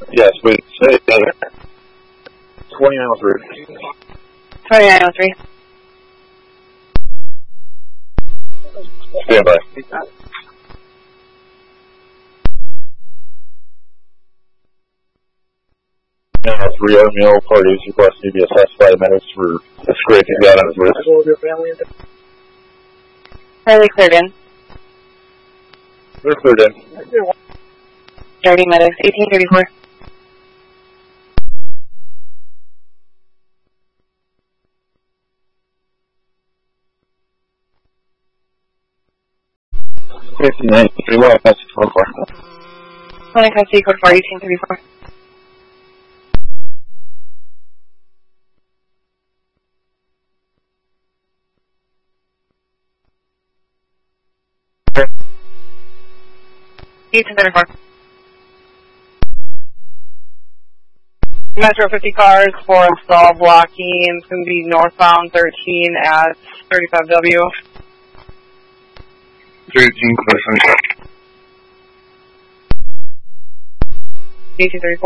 Yes, please. Say it together. 2903. 2903. Stand by. Now, 3 other male parties request to be assessed by the medics for the scrape he got on his wrist. Fairly cleared in. They're cleared in. Starting medics, 1834. That's 24. Calling Custody Code 4, 1834. Okay. 1834. Metro 50 cars for stall blocking. It's going to be northbound 13 at 35W. 13, 1834.